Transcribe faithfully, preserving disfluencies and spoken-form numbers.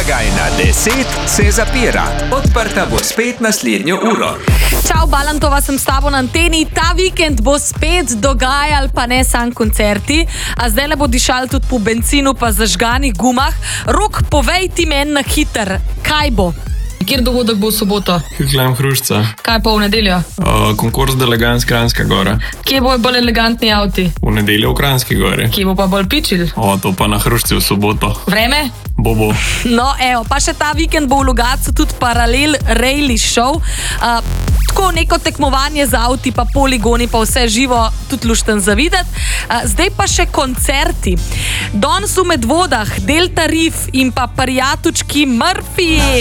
Blagajna deset se zapira. Odprta bo spet naslednjo uro. Čau, Balantova, sem s tabo na anteni. Ta vikend bo spet dogajal, pa ne sam koncerti, a zdaj le bo dišal tudi po benzinu pa zažganih gumah. Rok, povej ti meni na hiter, kaj bo? Kjer dogodek bo v soboto? Heklam Hrušca. Kaj pa v nedeljo? Uh, konkurs Delegans Kranjska Gora. Kje bojo bolj elegantni avti? V nedeljo v Kranjski Gori. Kje bo pa bolj pičil? O, to pa na Hrušci v soboto. Vreme? Bobo. No, evo, pa še ta vikend bo v Logatcu tudi paralel rally show. Uh, tako neko tekmovanje z avti, pa poligoni, pa vse živo, tudi lušten za videti. Uh, zdaj pa še koncerti. Danes v Medvodah, Delta Reef in pa Prijatučki Murphy.